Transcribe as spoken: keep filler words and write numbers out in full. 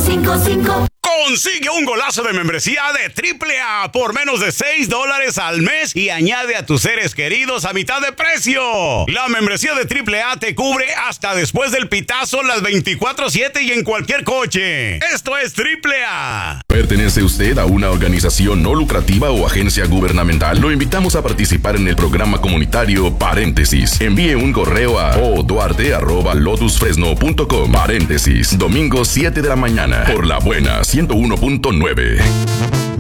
cinco cinco. Consigue un golazo de membresía de Triple A por menos de seis dólares al mes y añade a tus seres queridos a mitad de precio. La membresía de Triple A te cubre hasta después del pitazo las veinticuatro siete y en cualquier coche. Esto es Triple A. ¿Pertenece usted a una organización no lucrativa o agencia gubernamental? Lo invitamos a participar en el programa comunitario Paréntesis. Envíe un correo a oduarte arroba lotus fresno punto com. Paréntesis, domingo siete de la mañana por La Buena ciento uno punto nueve.